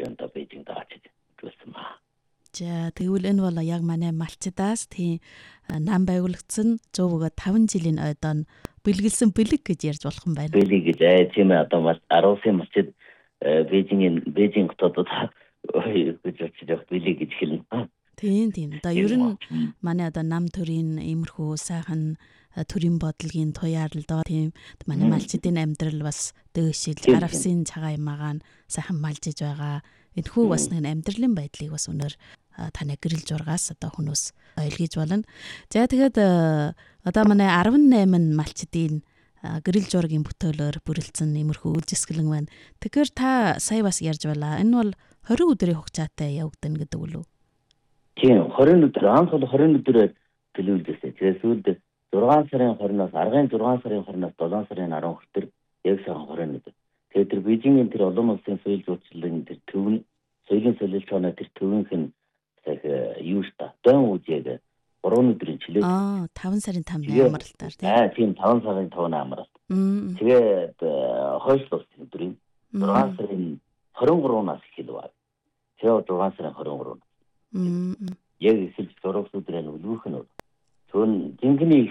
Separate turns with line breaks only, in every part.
одоо Бээжингд очиж үзсэн ба.
За тэгвэл энэ бол яг манай малчдаас тийм нам байгуулагдсан 105 жилийн ойдон бэлгэлсэн бэлэг гэж ярьж болох юм байна.
Бэлэг гэж тийм ээ одоо Аруулсын малчид Бээжинг хотод гэж очиж бэлэг гэж хэлнэ.
Тийм. Одоо ер нь манай одоо нам төрийн иймэрхүү сайхан төрийн бодлогын туяарал доо тийм манай малчдын амьдрал бас дөөшил аравсын цагаан ямаагаан сайхан малжиж байгаа. Энэхүү бас нэг амьдралын байдлыг бас өнөр таны гэрэл зургаас одоо хүмүүс ойлгож байна. За тэгээд одоо манай 18 малчдын гэрэл зургийн бүтээлөөр бүрэлдсэн иймэрхүү үйлчилгэлэн байна. Тэгэхээр та сая бас ярьж байлаа. Энэ бол 20 өдрийн хугацаатай явагдана гэдэг үү?
Тийм 20 өдөр анх бол 20 өдрөөр төлөвлөсөн. Тэгээд сүүлд 6 сарын 20-наас аргын 6 сарын 20-наас 7 сарын 10 хүртэл яг сайхан 20 өдөр. Тэгээд тэр Бээжингийн тэр олон улсын соёл зурчлалын тэр төвн соёлын солилцооны тэр төвнх нь юу ста дан үжиг 3 өдрийн чилээ.
5 сарын 5-ны амралтаар
тийм 5 сарын 5-ны амралт. Тэгээд хойшлол өдрийн 6 сарын 23-наас эхэлв. Тэгээд 6 сарын 23. Яг эхэлж зураг өдрийн өлгөх нь. Түүн жинхэнэ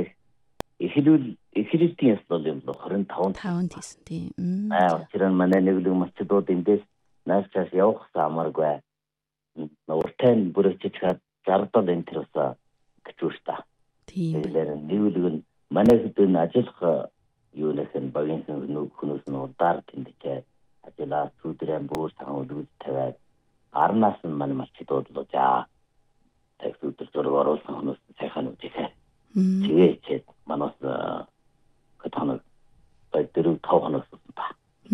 эхлэлтийн яс бол юм 25
тийсэн тийм.
Тэр манай нэглэг малчдууд эндээс нааш цааш явах амаргүй. Уртайн бүрээчж хаад зардал энэ төр усаа гэж үүшта.
Тийм.
Тэгэхээр нэглэг нь манай хэдэн ажиллах юунаас нь багийн хүмүүс нь удаар тэмдэж ажиллаа сүдрэн бүр цагаан үлгэж тавиад арнаас нь манай малчдууд л жаа текст өдөр зураг оруулсан хүмүүс сайхан үзээ. Тэгээд манаас хатанаг дөрөв тав хоног ба.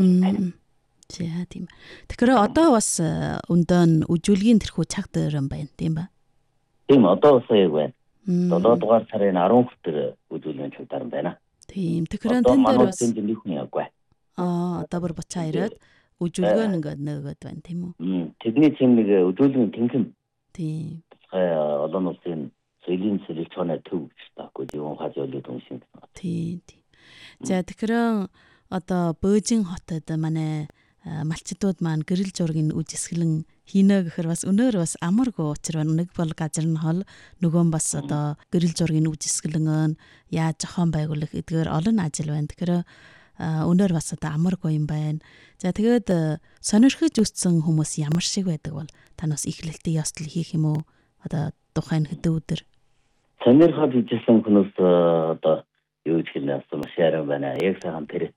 За тийм. Тэгэхээр одоо бас өндөө үжүүлгийн тэрхүү цаг дээр юм байна тийм ба?
Тийм одоо бас яг байна. 7 дугаар сарын 10 хүртэл үжүүлгийн цаг дараа байна.
Тийм. Тэгэхээр тэн дээр бас
нэг хүн яггүй.
Одоо бүр буцаа ирээд үжүүлгөө ингээд нөгөөд байна тийм үү?
Тэдний тийм нэг үжүүлгийн тэнхим.
Тийм.
Олон улсын соёлын солилцооны төв гэж таахгүй юм хаж ойлоод уншин.
Тийм. За тэгэхээр одоо Бээжин хотод манай малчдууд маань гэрэл зургийн үжисгэлэн хийнэ гэхээр бас өнөр бас амаргүй учир байна. Нэг бол газар нь хол нөгөө бас одоо гэрэл зургийн үжисгэлэн яаж зохион байгуулах эдгээр олон ажил байна. Тэгэхээр өнөр бас одоо амаргүй юм байна. За тэгээд сонирхож үтсэн хүмүүс ямар шиг байдаг бол танаас эхлэлтийн ёслол хийх юм уу? Одоо тухайн хэдэн өдөр
сонирхож үтсэн хүмүүс одоо юу гэх юм маш яран байна. Яг сайхан тэр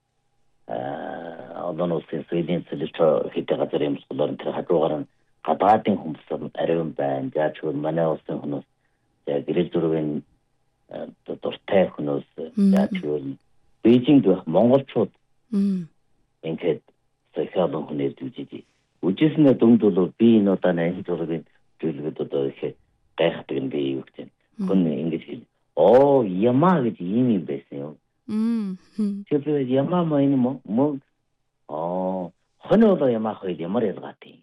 олон улсын соёлын солилцоо хийдэг газар юм болохоор тэр хажуугаар нь гадаадын хүмүүс ариун байна. Яаж ч манай улсын хүмүүс яг гэрэл зургийн дуртай хүмүүс яаж ч Бээжингд байх монголчууд ингээд соёлын хүнээр үзэж үжиснээ дүнд бол би энэ удаа энэ зургийг зүйлгээд одоо их гайхдаг юм би юу гэж хүн ингэж хэл ямаа гэж ийм юм байсан юм. Тэгэхээр ямаа маа энэ мөн хоноо ямаа хой ямар ялгаатай.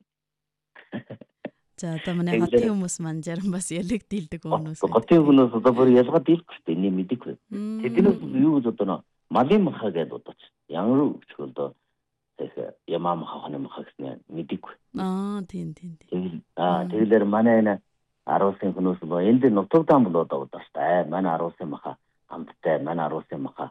За одоо манай хотын хүмүүс маань зарим бас ялэг дийлдэг хүмүүс.
Хотын хүмүүс одоо бүр ялгаа дийлэх хэрэгтэй энэ мэдээгүй. Тэднээс юу гэж одоо малын маха гэдэг удаач. Ямар ч одоо ямаа маха хоны маха гэсэн мэдээгүй.
Тийм.
Тэгэлэр манай энэ Аруулсын хүмүүс бол энд нутагдаан болоод удаач. Манай Аруулсын маха хамттай, манай Аруулсын маха.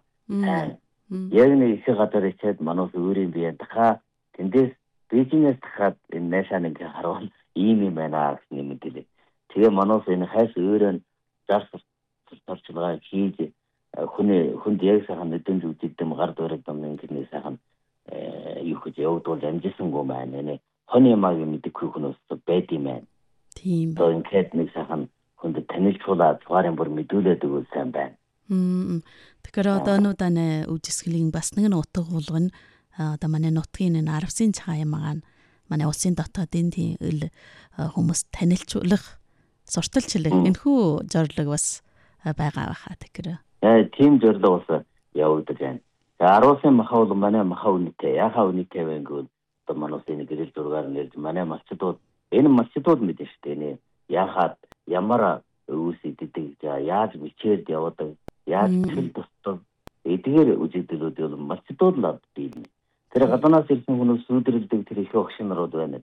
Яг нэг их газар ичээд манаас өөрийн биеэ дахаа тэндээс Бээжингээс дахаад энэ наашаа нэг харуул ийм юм байна гэсэн мэдээлээ. Тэгээ манаас энэ хайс өөрөө зарс турчлагаа хийж хүнд яг сайхан өдөнд үзэгдэм гар дуурайдам ингэний сайхан юу гэж явагдвал амжисангүй байна. Энэ хоны ямааг мэдээгүй хүмүүс байд юм байна.
Тийм.
Одоо ингээд нэг сайхан хүнд танилцуулаад цугарын бүр мэдүүлээд өгвөл сайн байна.
Тэгэхээр одоо нуудаа үжисгэлийг бас нэг утга болгоно. Одоо манай нутгийн энэ аравсын цагаан ямагаан манай улсын дотоодын тийм хүмүүс танилцуулах, сурталчлах энэхүү зорилго бас байгаа байхаа тэгэхээр.
Тийм зорилго бас явагдаж байна. Аруулсын маха бол манай маха үнэтэй. Яхаа үнэтэй вэ гэвэл одоо манай улсын гэрэл зургаар нэрж манай малчдууд энэ малчдууд мэдэн шүү дээ. Яхаад ямар өвс идэдэг, яаж бичээд явдаг, яаж чил тусдаг эдгээр үжигдлүүд бол малчдууд л биелнэ. Тэр гадаанаас ирсэн хүмүүс сүдрэлдэг тэр их огшин нарууд байна.